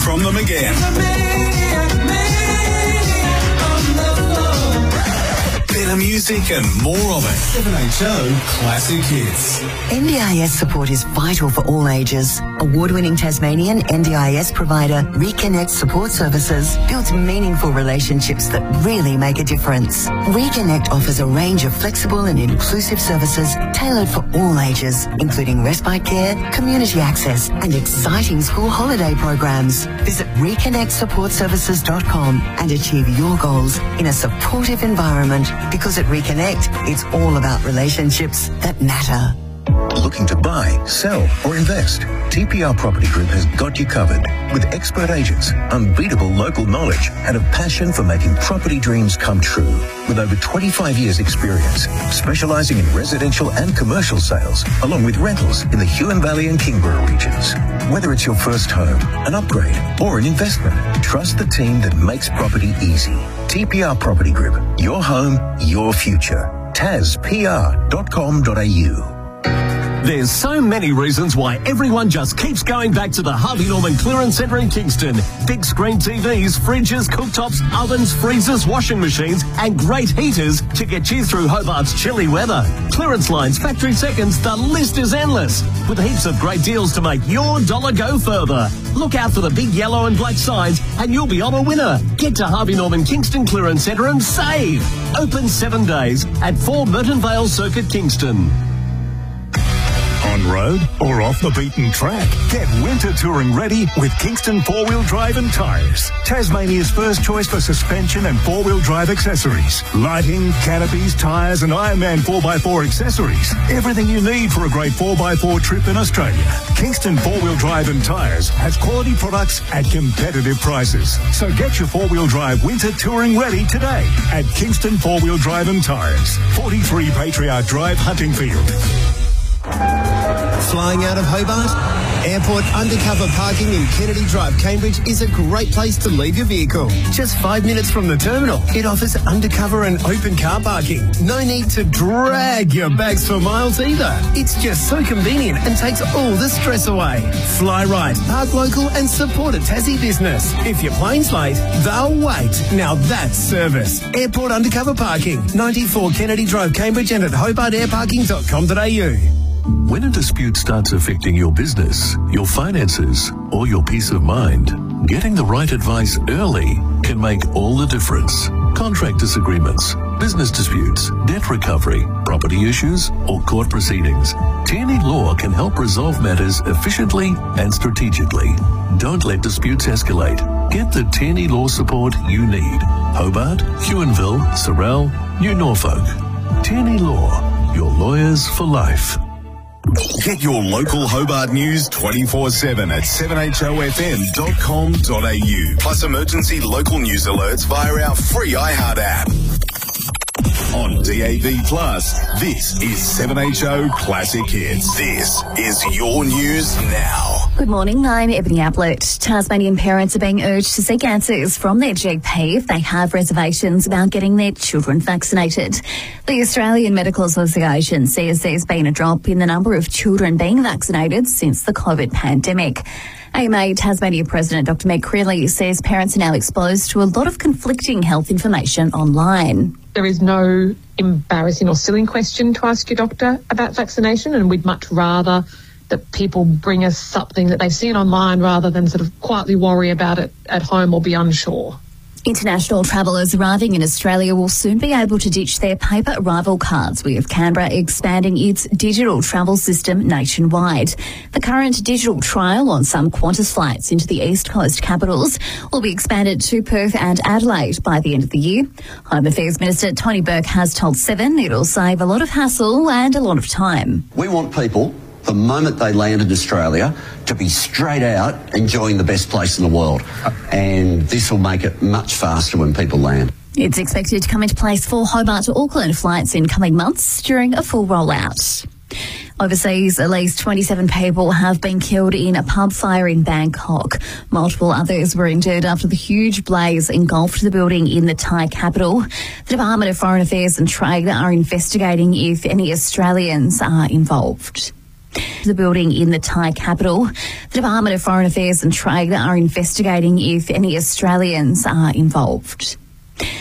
from them again. Better music and more of it. 7HO Classic Hits. NDIS support is vital for all ages. Award-winning Tasmanian NDIS provider Reconnect Support Services builds meaningful relationships that really make a difference. Reconnect offers a range of flexible and inclusive services tailored for all ages, including respite care, community access, and exciting school holiday programs. Visit reconnectsupportservices.com and achieve your goals in a supportive environment, because at Reconnect, it's all about relationships that matter. Looking to buy, sell or invest? TPR Property Group has got you covered with expert agents, unbeatable local knowledge and a passion for making property dreams come true. With over 25 years experience, specialising in residential and commercial sales, along with rentals in the Huon Valley and Kingborough regions. Whether it's your first home, an upgrade or an investment, trust the team that makes property easy. TPR Property Group, your home, your future. tazpr.com.au. There's so many reasons why everyone just keeps going back to the Harvey Norman Clearance Centre in Kingston. Big screen TVs, fridges, cooktops, ovens, freezers, washing machines and great heaters to get you through Hobart's chilly weather. Clearance lines, factory seconds, the list is endless. With heaps of great deals to make your dollar go further. Look out for the big yellow and black signs and you'll be on a winner. Get to Harvey Norman Kingston Clearance Centre and save. Open 7 days at 4 Merton Vale Circuit, Kingston. On road or off the beaten track? Get winter touring ready with Kingston 4-wheel drive and tyres. Tasmania's first choice for suspension and 4-wheel drive accessories. Lighting, canopies, tyres and Ironman 4x4 accessories. Everything you need for a great 4x4 trip in Australia. Kingston 4-wheel drive and tyres has quality products at competitive prices. So get your 4-wheel drive winter touring ready today at Kingston 4-wheel drive and tyres. 43 Patriarch Drive, Huntingfield. Flying out of Hobart? Airport undercover parking in Kennedy Drive, Cambridge is a great place to leave your vehicle. Just 5 minutes from the terminal. It offers undercover and open car parking. No need to drag your bags for miles either. It's just so convenient and takes all the stress away. Fly right, park local and support a Tassie business. If your plane's late, they'll wait. Now that's service. Airport undercover parking. 94 Kennedy Drive, Cambridge and at hobartairparking.com.au. When a dispute starts affecting your business, your finances, or your peace of mind, getting the right advice early can make all the difference. Contract disagreements, business disputes, debt recovery, property issues, or court proceedings. Tierney Law can help resolve matters efficiently and strategically. Don't let disputes escalate. Get the Tierney Law support you need. Hobart, Huonville, Sorell, New Norfolk. Tierney Law, your lawyers for life. Get your local Hobart news 24/7 at 7hofm.com.au. Plus emergency local news alerts via our free iHeart app. On DAB+, this is 7HO Classic Hits. This is your news now. Good morning, I'm Ebony Ablett. Tasmanian parents are being urged to seek answers from their GP if they have reservations about getting their children vaccinated. The Australian Medical Association says there's been a drop in the number of children being vaccinated since the COVID pandemic. AMA Tasmania President Dr Meg Creeley says parents are now exposed to a lot of conflicting health information online. There is no embarrassing or silly question to ask your doctor about vaccination, and we'd much rather that people bring us something that they've seen online rather than sort of quietly worry about it at home or be unsure. International travellers arriving in Australia will soon be able to ditch their paper arrival cards, with Canberra expanding its digital travel system nationwide. The current digital trial on some Qantas flights into the East Coast capitals will be expanded to Perth and Adelaide by the end of the year. Home Affairs Minister Tony Burke has told Seven it'll save a lot of hassle and a lot of time. We want people, the moment they land in Australia, to be straight out enjoying the best place in the world. And this will make it much faster when people land. It's expected to come into place for Hobart to Auckland flights in coming months during a full rollout. Overseas, at least 27 people have been killed in a pub fire in Bangkok. Multiple others were injured after the huge blaze engulfed the building in the Thai capital. The Department of Foreign Affairs and Trade are investigating if any Australians are involved. The building in the Thai capital. The Department of Foreign Affairs and Trade are investigating if any Australians are involved.